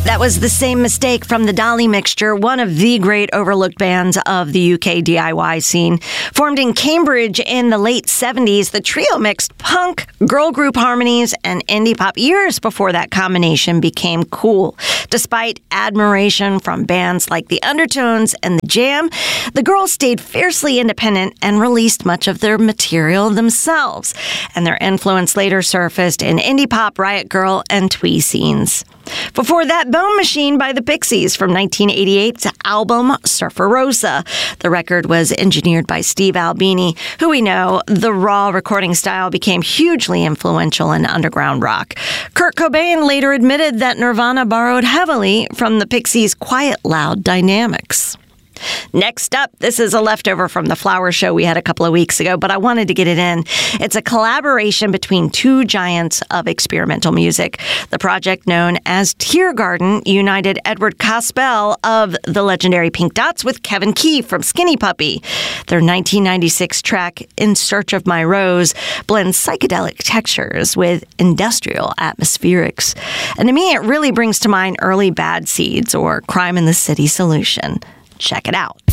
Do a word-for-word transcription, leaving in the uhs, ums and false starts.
That was The Same Mistake from the Dolly Mixture, one of the great overlooked bands of the U K D I Y scene. Formed in Cambridge in the late seventies, the trio mixed punk, girl group harmonies, and indie pop years before that combination became cool. Despite admiration from bands like The Undertones and The Jam, the girls stayed fiercely independent and released much of their material themselves. And their influence later surfaced in indie pop, Riot Grrrl, and twee scenes. Before that, Bone Machine by the Pixies from nineteen eighty-eight's album Surfer Rosa. The record was engineered by Steve Albini, who we know the raw recording style became hugely influential in underground rock. Kurt Cobain later admitted that Nirvana borrowed heavily from the Pixies' quiet, loud dynamics. Next up, this is a leftover from the Flower Show we had a couple of weeks ago, but I wanted to get it in. It's a collaboration between two giants of experimental music. The project known as Tiergarten united Edward Caspel of the legendary Pink Dots with Kevin Key from Skinny Puppy. Their nineteen ninety-six track, In Search of My Rose, blends psychedelic textures with industrial atmospherics. And to me, it really brings to mind early Bad Seeds or Crime in the City Solution. Check it out.